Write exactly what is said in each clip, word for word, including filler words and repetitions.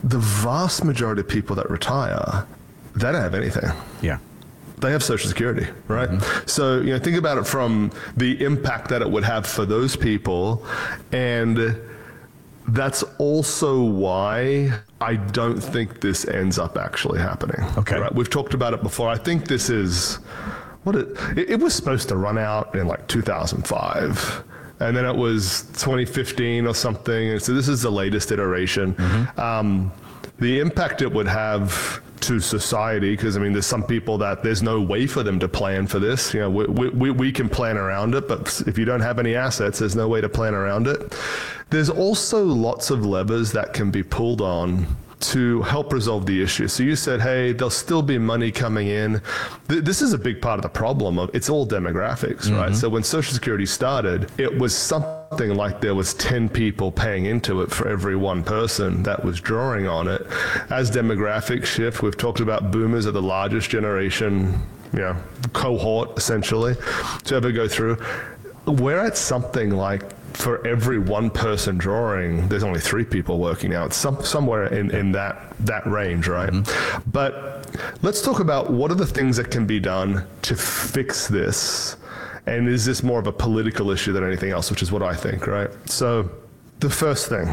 the vast majority of people that retire, they don't have anything. Yeah. They have Social Security, right? Mm-hmm. So, you know, think about it from the impact that it would have for those people. And that's also why I don't think this ends up actually happening. Okay. Right? We've talked about it before. I think this is, what it, it, it was supposed to run out in like two thousand five. And then it was twenty fifteen or something. And so this is the latest iteration. Mm-hmm. Um, the impact it would have to society, because I mean, there's some people that there's no way for them to plan for this. You know, we, we, we can plan around it, but if you don't have any assets, there's no way to plan around it. There's also lots of levers that can be pulled on to help resolve the issue. So you said, hey, there'll still be money coming in. Th- this is a big part of the problem of it's all demographics, mm-hmm. right? So when Social Security started, it was something like there was ten people paying into it for every one person that was drawing on it. As demographics shift, we've talked about boomers are the largest generation, you know, cohort essentially to ever go through. We're at something like for every one person drawing, there's only three people working now. It's some, somewhere in, in that that range, right? Mm-hmm. But let's talk about what are the things that can be done to fix this. And is this more of a political issue than anything else, which is what I think, right? So the first thing,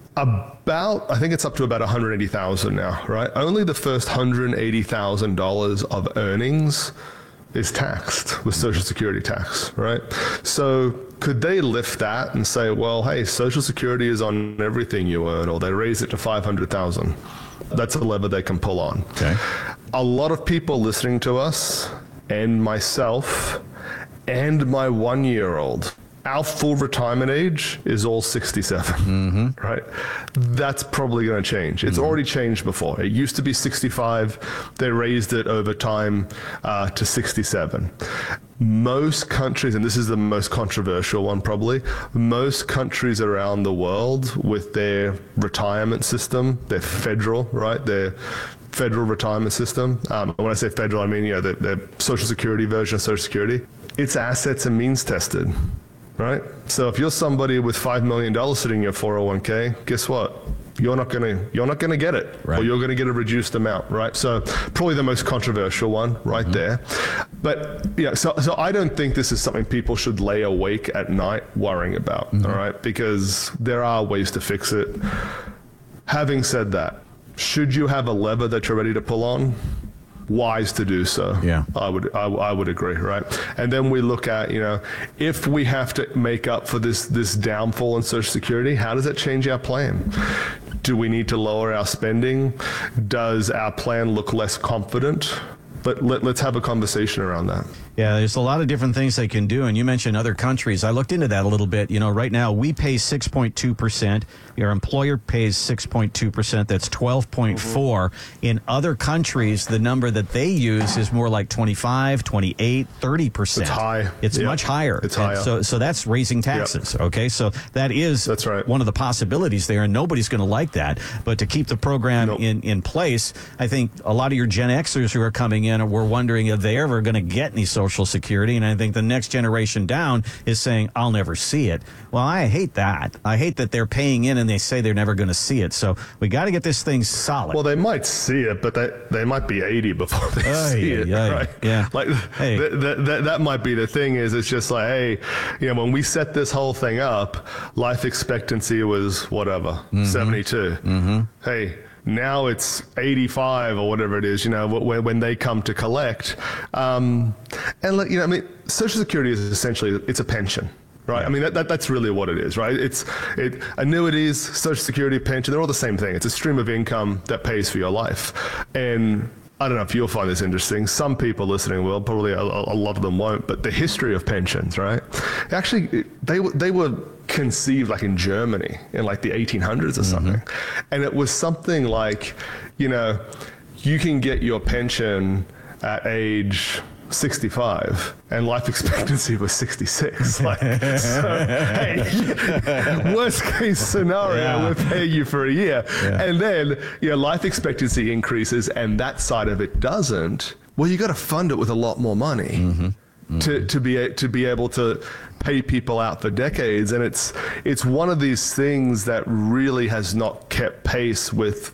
about, I think it's up to about one hundred eighty thousand now, right? Only the first one hundred eighty thousand dollars of earnings is taxed with Social Security tax, right? So could they lift that and say, well, hey, Social Security is on everything you earn, or they raise it to five hundred thousand? That's a lever they can pull on. Okay. A lot of people listening to us, and myself, and my one-year-old, our full retirement age is all sixty-seven, mm-hmm. right? That's probably going to change. It's mm-hmm. already changed before. It used to be sixty-five. They raised it over time uh, to sixty-seven. Most countries, and this is the most controversial one probably, most countries around the world with their retirement system, their federal, right? Their federal retirement system. Um, when I say federal, I mean, you know, the, the Social Security version of Social Security. It's assets and means tested. Right? So if you're somebody with five million dollars sitting in your four oh one k, guess what? You're not gonna you're not gonna get it, right. Or you're gonna get a reduced amount, right? So probably the most controversial one, right mm-hmm. there. But yeah, so so I don't think this is something people should lay awake at night worrying about, mm-hmm. all right? Because there are ways to fix it. Having said that, should you have a lever that you're ready to pull on? Wise to do so. Yeah, I would I, I would agree, right? And then we look at, you know, if we have to make up for this this downfall in Social Security, how does that change our plan? Do we need to lower our spending? Does our plan look less confident? But let, let's have a conversation around that. Yeah, there's a lot of different things they can do. And you mentioned other countries. I looked into that a little bit. You know, right now we pay six point two percent. Your employer pays six point two percent. That's twelve point four. Mm-hmm. In other countries, the number that they use is more like twenty-five, twenty-eight, thirty percent. It's high. It's yep. much higher. It's higher. So, so that's raising taxes. Yep. Okay, so that is that's right. one of the possibilities there, and nobody's going to like that. But to keep the program nope. in, in place, I think a lot of your Gen Xers who are coming in were wondering if they ever going to get any Social Security, and I think the next generation down is saying, I'll never see it. Well, I hate that. I hate that they're paying in and they say they're never going to see it. So we got to get this thing solid. Well, they might see it, but they, they might be eighty before they uh, see yeah, it, yeah, right? Yeah. Like, hey. th- th- th- that might be the thing is it's just like, hey, you know, when we set this whole thing up, life expectancy was whatever, mm-hmm. seventy-two. Mm-hmm. Hey, now it's eighty-five or whatever it is, you know, when, when they come to collect. Um, and, you know, I mean, Social Security is essentially, it's a pension, right? Yeah. I mean, that, that that's really what it is, right? It's it, annuities, Social Security, pension, they're all the same thing. It's a stream of income that pays for your life. And I don't know if you'll find this interesting. Some people listening will, probably a, a lot of them won't, but the history of pensions, right? Actually, they, they were conceived like in Germany in like the eighteen hundreds or something. Mm-hmm. And it was something like, you know, you can get your pension at age sixty-five and life expectancy was sixty-six. Like, so, hey, worst case scenario, yeah. we'll pay you for a year. Yeah. And then your life expectancy increases and that side of it doesn't. Well, you got to fund it with a lot more money. Mm-hmm. Mm-hmm. to to be to be able to pay people out for decades. And it's it's one of these things that really has not kept pace with